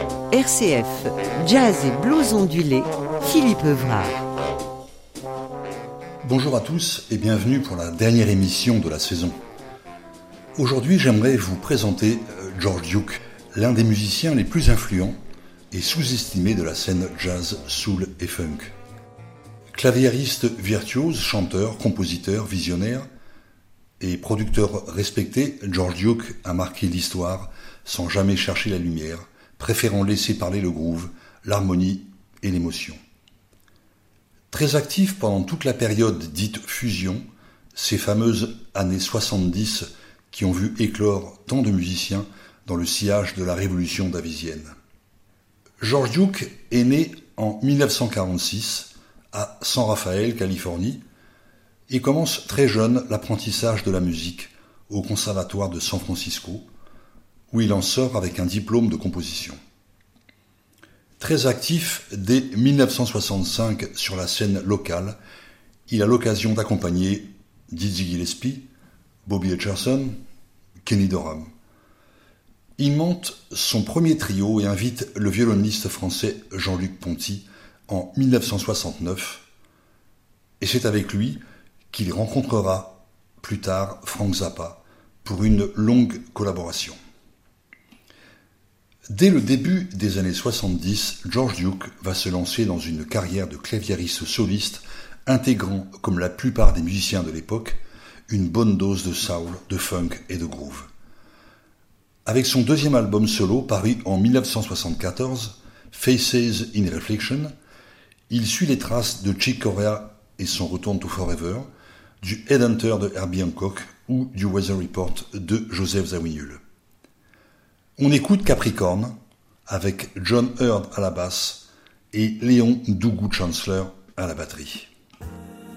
RCF, jazz et blues ondulé, Philippe Evrard. Bonjour à tous et bienvenue pour la dernière émission de la saison. Aujourd'hui, j'aimerais vous présenter George Duke, l'un des musiciens les plus influents et sous-estimés de la scène jazz, soul et funk. Claviériste virtuose, chanteur, compositeur, visionnaire et producteur respecté, George Duke a marqué l'histoire sans jamais chercher la lumière, préférant laisser parler le groove, l'harmonie et l'émotion. Très actif pendant toute la période dite fusion, ces fameuses années 70 qui ont vu éclore tant de musiciens dans le sillage de la révolution davisienne. George Duke est né en 1946 à San Rafael, Californie, et commence très jeune l'apprentissage de la musique au Conservatoire de San Francisco, où il en sort avec un diplôme de composition. Très actif dès 1965 sur la scène locale, il a l'occasion d'accompagner Dizzy Gillespie, Bobby Hutcherson, Kenny Dorham. Il monte son premier trio et invite le violoniste français Jean-Luc Ponty en 1969, et c'est avec lui qu'il rencontrera plus tard Frank Zappa pour une longue collaboration. Dès le début des années 70, George Duke va se lancer dans une carrière de claviériste soliste, intégrant, comme la plupart des musiciens de l'époque, une bonne dose de soul, de funk et de groove. Avec son deuxième album solo, paru en 1974, Faces in Reflection, il suit les traces de Chick Corea et son Return to Forever, du Headhunter de Herbie Hancock ou du Weather Report de Joseph Zawinul. On écoute Capricorn avec John Hurd à la basse et Léon Dougou Chancellor à la batterie.